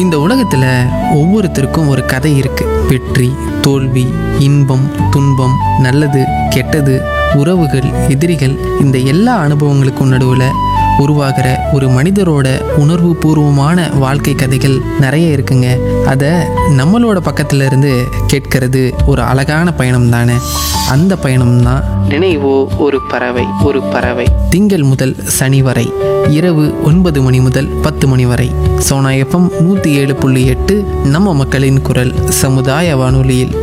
இந்த உலகத்தில் ஒவ்வொருத்தருக்கும் ஒரு கதை இருக்கு. வெற்றி, தோல்வி, இன்பம், துன்பம், நல்லது, கெட்டது, உறவுகள், எதிரிகள், இந்த எல்லா அனுபவங்களுக்கும் நடுவில் உருவாகிற ஒரு மனிதரோட உணர்வு பூர்வமான வாழ்க்கை கதைகள் நிறைய இருக்குங்க. அதை நம்மளோட பக்கத்துல இருந்து கேட்கறது ஒரு அழகான பயணம் தானே. அந்த பயணம் தான் நினைவோ ஒரு பறவை. ஒரு பறவை திங்கள் முதல் சனி வரை இரவு 9 மணி முதல் 10 மணி வரை சோனா எஃப்எம் 107.8 நம்ம மக்களின் குரல் சமுதாய வானொலியில்.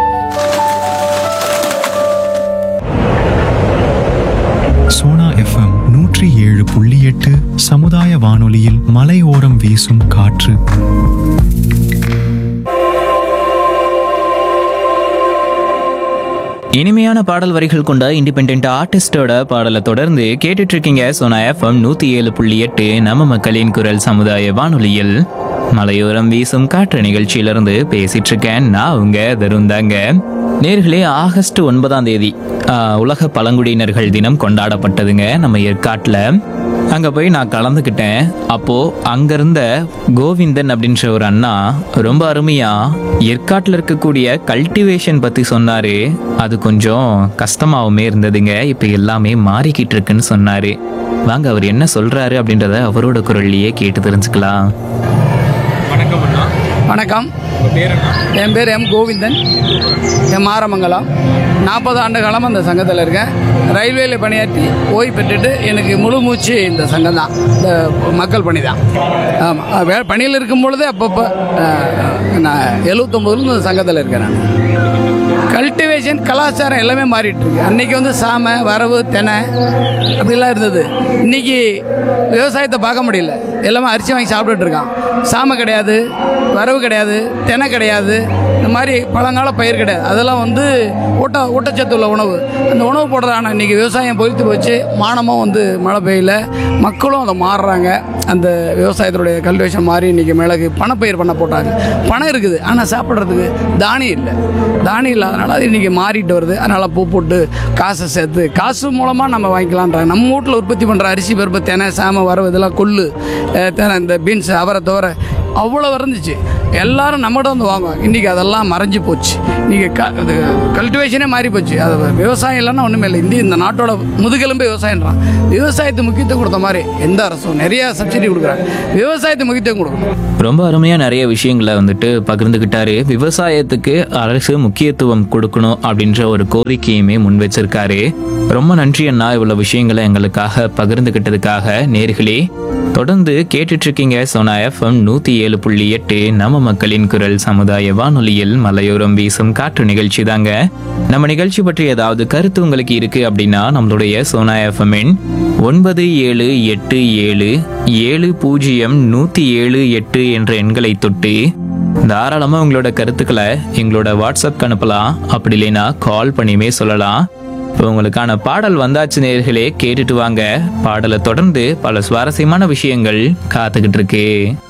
சோனா எஃப்எம் 107.8 சமுதாய வானொலியில் மலையோரம் வீசும் காற்று. இனிமையான பாடல் வரிகள் கொண்ட இண்டிபெண்ட் ஆர்டிஸ்டோட பாடலை தொடர்ந்து கேட்டுட்டு இருக்கீங்க சோனா எஃப்எம் 107.8 நம்ம மக்களின் குரல் சமுதாய வானொலியில் மலையோரம் வீசும் காற்று நிகழ்ச்சியிலிருந்து பேசிட்டு இருக்கேன். நான் உங்க தருந்தாங்க. நேர்களே, ஆகஸ்ட் 9 உலக பழங்குடியினர்கள் தினம் கொண்டாடப்பட்டதுங்க நம்ம ஏற்காட்டில். அங்கே போய் நான் கலந்துக்கிட்டேன். அப்போது அங்கேருந்த கோவிந்தன் அப்படின்ற ஒரு அண்ணா ரொம்ப அருமையாக ஏற்காட்டில் இருக்கக்கூடிய கல்டிவேஷன் பற்றி சொன்னார். அது கொஞ்சம் கஷ்டமாகவுமே இருந்ததுங்க. இப்போ எல்லாமே மாறிக்கிட்டு இருக்குன்னு சொன்னார். வாங்க அவர் என்ன சொல்கிறாரு அப்படின்றத அவரோட குரல்லையே கேட்டு தெரிஞ்சுக்கலாம். வணக்கம் அண்ணா. வணக்கம். உங்கள் பேர் என்ன? என் பேர் எம் கோவிந்தன். என் மாரமங்கலம். 40 ஆண்டு காலம் அந்த சங்கத்தில் இருக்கேன். ரயில்வேயில் பணியாற்றி ஓய்வு பெற்றுட்டு எனக்கு முழு மூச்சு இந்த சங்கம் தான், இந்த மக்கள் பணி தான். ஆமாம், பணியில் இருக்கும் பொழுதே அப்பப்போ நான் 79 இந்த சங்கத்தில் இருக்கேன். நான் கல்டிவேஷன் கலாச்சாரம் எல்லாமே மாறிட்டு இருக்கு. அன்னைக்கு வந்து சாமை, வரவு, தெனை அப்படிலாம் இருந்தது. இன்னைக்கு விவசாயத்தை பார்க்க முடியல. எல்லாமே அரிசி வாங்கி சாப்பிட்டுட்டு இருக்கான். சாமை கிடையாது, வரவு கிடையாது, தெனை கிடையாது, இந்த மாதிரி பழங்கால பயிர் கிடையாது. அதெல்லாம் வந்து ஊட்டச்சத்து உள்ள உணவு. அந்த உணவு போடுறதான இன்றைக்கி விவசாயம் பொறுத்து போச்சு. மானமும் வந்து மழை பெய்யல, மக்களும் அதை மாறுறாங்க. அந்த விவசாயத்தினுடைய கல்டிவேஷன் மாறி இன்றைக்கி மிளகு பணப்பயிர் பண்ண போட்டாங்க. பணம் இருக்குது, ஆனால் சாப்பிட்றதுக்கு தானியம் இல்லை. தானியம் இல்லாதனால அது இன்றைக்கி மாறிட்டு வருது. அதனால் பூ போட்டு காசை சேர்த்து காசு மூலமாக நம்ம வாங்கிக்கலான்றாங்க. நம்ம வீட்டில் உற்பத்தி பண்ணுற அரிசி, பருப்பு, தெனை, சாமை, வரவு, இதெல்லாம் கொள்ளு, தெனை, இந்த பீன்ஸ், அவரை தவிர அவ்வளோ இருந்துச்சு. எல்லாரும் நம்மகிட்ட வந்து வாங்குவாங்க. இன்றைக்கி அதெல்லாம் மறைஞ்சு போச்சு. இன்றைக்கி கல்டிவேஷனே மாறி போச்சு. அது விவசாயம் இல்லைன்னா ஒன்றுமே இல்லை. இந்த நாட்டோட முதுகெலும்பு விவசாயன்றான். விவசாயத்துக்கு முக்கியத்துவம் கொடுத்த மாதிரி எந்த அரசும் நிறையா சப்சிடி கொடுக்குறாங்க. விவசாயத்துக்கு முக்கியத்துவம் கொடுக்கணும். ரொம்ப அருமையாக நிறைய விஷயங்களை வந்துட்டு பகிர்ந்துக்கிட்டாரு. விவசாயத்துக்கு அரசு முக்கியத்துவம் கொடுக்கணும் அப்படின்ற ஒரு கோரிக்கையுமே முன் வச்சிருக்காரு. ரொம்ப நன்றி அண்ணா, இவ்வளவு விஷயங்களை எங்களுக்காக பகிர்ந்துக்கிட்டதுக்காக. நேர்களே, தொடர்ந்து கேட்டுட்டு இருக்கீங்க சோனா எஃப்எம் 107.8 நம்ம மக்களின் குரல் சமுதாய வானொலியில் மலையோரம் வீசும் காற்று நிகழ்ச்சி தாங்க. நம்ம நிகழ்ச்சி பற்றி ஏதாவது கருத்து உங்களுக்கு இருக்கு அப்படின்னா நம்மளுடைய சோனா எஃப்எம்மின் 9787070178 என்ற எண்களை தொட்டு தாராளமாக உங்களோட கருத்துக்களை எங்களோட வாட்ஸ்அப்க்கு அனுப்பலாம். அப்படி இல்லைன்னா கால் பண்ணியுமே சொல்லலாம். இப்போ உங்களுக்கான பாடல் வந்தாச்சு நேயர்களே, கேட்டுட்டு வாங்க. பாடலை தொடர்ந்து பல சுவாரஸ்யமான விஷயங்கள் காத்துக்கிட்டு இருக்கு.